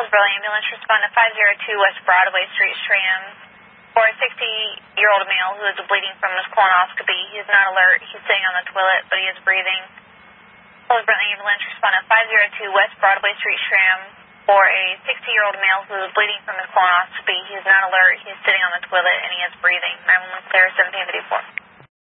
Hillsborough Ambulance, respond to 502 West Broadway Street, Shram, for a 60-year-old male who is bleeding from his colonoscopy. He is not alert. He's sitting on the toilet, but he is breathing. Hillsborough Ambulance, respond to 502 West Broadway Street, Shram, for a 60-year-old male who is bleeding from his colonoscopy. He is not alert. He is sitting on the toilet, and he is breathing. 911 clear, 1754.